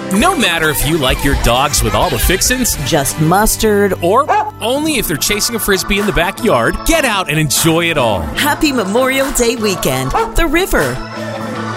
No matter if you like your dogs with all the fixins, just mustard, or only if they're chasing a Frisbee in the backyard, get out and enjoy it all. Happy Memorial Day weekend. The River.